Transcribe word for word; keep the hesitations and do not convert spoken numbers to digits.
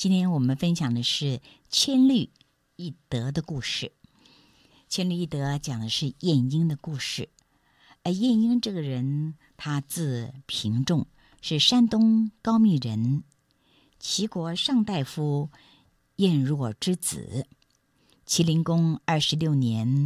今天我们分享的是千虑一德的故事。千虑一德讲的是晏婴的故事。而晏婴这个人，他字平仲，是山东高密人，齐国上大夫晏若之子。齐灵公二十六年